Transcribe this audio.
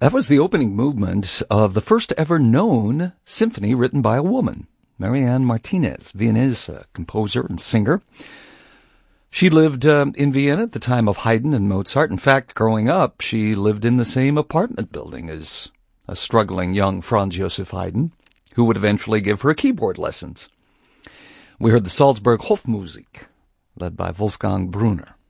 That was the opening movement of the first ever known symphony written by a woman, Marianne Martinez, Viennese composer and singer. She lived in Vienna at the time of Haydn and Mozart. In fact, growing up, she lived in the same apartment building as a struggling young Franz Joseph Haydn, who would eventually give her keyboard lessons. We heard the Salzburg Hofmusik, led by Wolfgang Brunner.